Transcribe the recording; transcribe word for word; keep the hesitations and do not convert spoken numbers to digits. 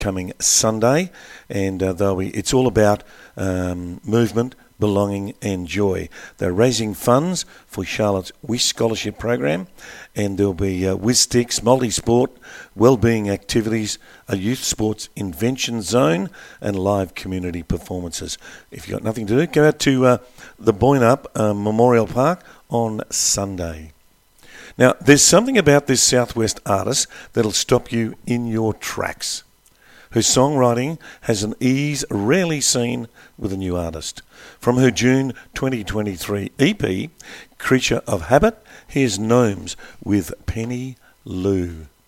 coming Sunday, and uh, they'll be, it's all about um, movement, belonging and joy. They're raising funds for Charlotte's Wish Scholarship Program, and there'll be uh, WizSticks, multi-sport, wellbeing activities, a youth sports invention zone, and live community performances. If you've got nothing to do, go out to uh, the Boynup uh, Memorial Park on Sunday. Now, there's something about this Southwest artist that'll stop you in your tracks. Her songwriting has an ease rarely seen with a new artist. From her June twenty twenty-three E P, Creature of Habit, here's Gnomes with Penny Lou.